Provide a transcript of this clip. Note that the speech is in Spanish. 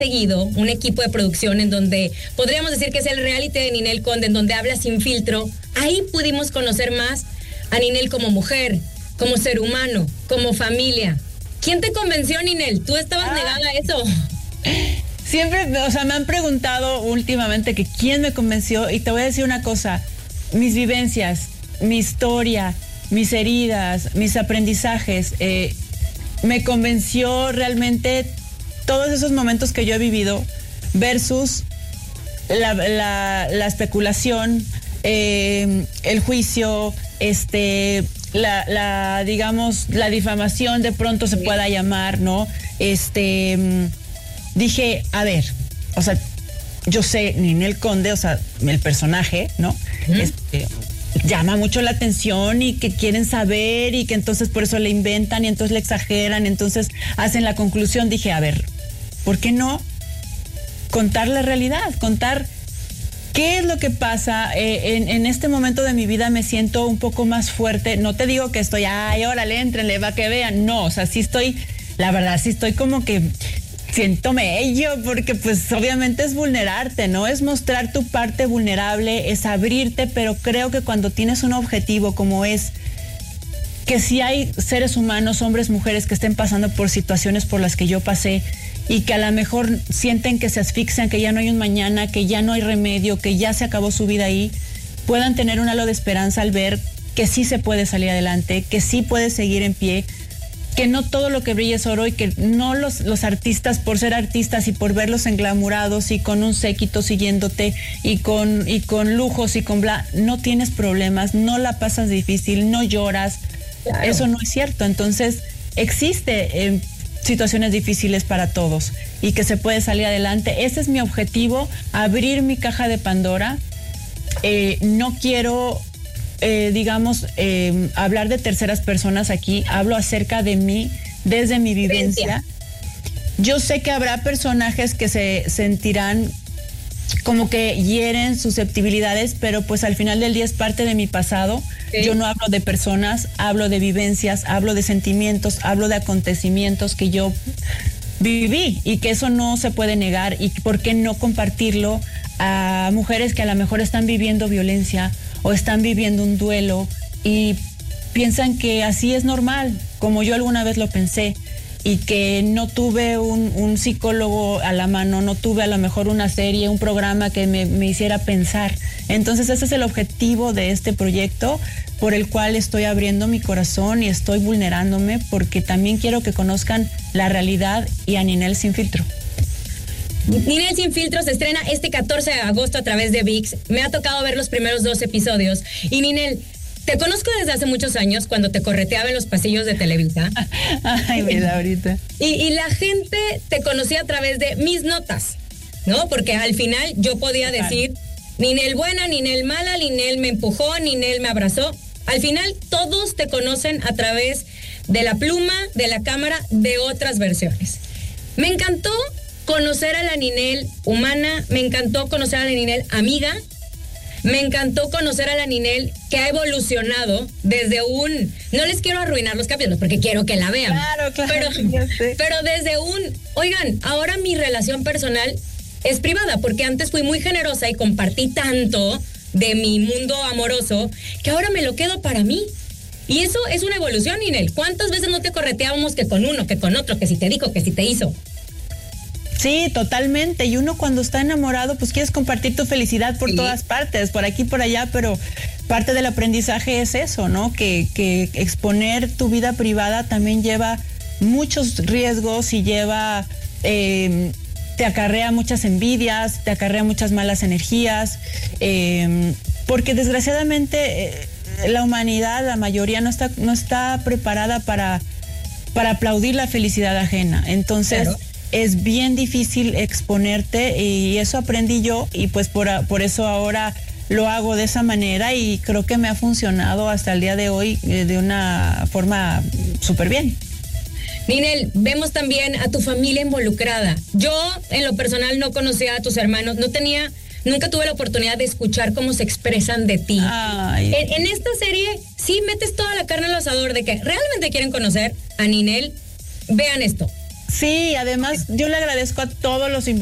seguido un equipo de producción en donde podríamos decir que es el reality de Ninel Conde, en donde habla sin filtro. Ahí pudimos conocer más a Ninel como mujer, como ser humano, como familia. ¿Quién te convenció, Ninel? ¿Tú estabas negada a eso? Siempre, o sea, me han preguntado últimamente que quién me convenció, y te voy a decir una cosa: mis vivencias, mi historia, mis heridas, mis aprendizajes, me convenció realmente todos esos momentos que yo he vivido versus la especulación, el juicio, digamos, la difamación de pronto se pueda llamar, ¿no? Dije, a ver, o sea, yo sé, Ninel Conde, o sea, el personaje, ¿no? Llama mucho la atención y que quieren saber y que entonces por eso le inventan y entonces le exageran, entonces hacen la conclusión. Dije, a ver, ¿por qué no contar la realidad? Contar qué es lo que pasa. En este momento de mi vida me siento un poco más fuerte. No te digo que estoy, ay, órale, éntrenle, va que vean. No, o sea, sí estoy, la verdad, sí estoy como que siento mello, porque pues obviamente es vulnerarte, ¿no? Es mostrar tu parte vulnerable, es abrirte, pero creo que cuando tienes un objetivo como es que si hay seres humanos, hombres, mujeres, que estén pasando por situaciones por las que yo pasé y que a lo mejor sienten que se asfixian, que ya no hay un mañana, que ya no hay remedio, que ya se acabó su vida ahí, puedan tener un halo de esperanza al ver que sí se puede salir adelante, que sí puedes seguir en pie, que no todo lo que brilla es oro y que no los artistas, por ser artistas y por verlos englamurados y con un séquito siguiéndote y con lujos y con bla, no tienes problemas, no la pasas difícil, no lloras. Claro. Eso no es cierto. Entonces, existe situaciones difíciles para todos y que se puede salir adelante. Ese es mi objetivo, abrir mi caja de Pandora. No quiero hablar de terceras personas aquí, hablo acerca de mí, desde mi vivencia. Yo sé que habrá personajes que se sentirán como que hieren susceptibilidades, pero pues al final del día es parte de mi pasado. Sí. Yo no hablo de personas, hablo de vivencias, hablo de sentimientos, hablo de acontecimientos que yo viví y que eso no se puede negar. Y por qué no compartirlo a mujeres que a lo mejor están viviendo violencia o están viviendo un duelo y piensan que así es normal, como yo alguna vez lo pensé, y que no tuve un psicólogo a la mano, no tuve a lo mejor una serie, un programa que me hiciera pensar. Entonces ese es el objetivo de este proyecto, por el cual estoy abriendo mi corazón y estoy vulnerándome, porque también quiero que conozcan la realidad y a Ninel Sin Filtro. Ninel Sin Filtro se estrena este 14 de agosto a través de ViX. Me ha tocado ver los primeros 2 episodios. Y Ninel, te conozco desde hace muchos años, cuando te correteaba en los pasillos de Televisa. Ay, mira, ahorita. Y la gente te conocía a través de mis notas, ¿no? Porque al final yo podía decir, Ninel buena, Ninel mala, Ninel me empujó, Ninel me abrazó. Al final todos te conocen a través de la pluma, de la cámara, de otras versiones. Me encantó conocer a la Ninel humana, me encantó conocer a la Ninel amiga, me encantó conocer a la Ninel que ha evolucionado desde no les quiero arruinar los capítulos porque quiero que la vean. Claro, pero desde oigan, ahora mi relación personal es privada, porque antes fui muy generosa y compartí tanto de mi mundo amoroso que ahora me lo quedo para mí. Y eso es una evolución, Ninel. ¿Cuántas veces no te correteábamos que con uno, que con otro, que si te dijo, que si te hizo? Sí, totalmente. Y uno cuando está enamorado, pues quieres compartir tu felicidad por todas partes, por aquí, por allá, pero parte del aprendizaje es eso, ¿no? Que exponer tu vida privada también lleva muchos riesgos y lleva, te acarrea muchas envidias, te acarrea muchas malas energías, porque desgraciadamente la humanidad, la mayoría no está preparada para aplaudir la felicidad ajena. Entonces, claro, es bien difícil exponerte y eso aprendí yo y pues por eso ahora lo hago de esa manera y creo que me ha funcionado hasta el día de hoy de una forma súper bien. Ninel, vemos también a tu familia involucrada. Yo, en lo personal, no conocía a tus hermanos, nunca tuve la oportunidad de escuchar cómo se expresan de ti. En esta serie sí metes toda la carne al asador de que realmente quieren conocer a Ninel. Vean esto. Sí, además yo le agradezco a todos los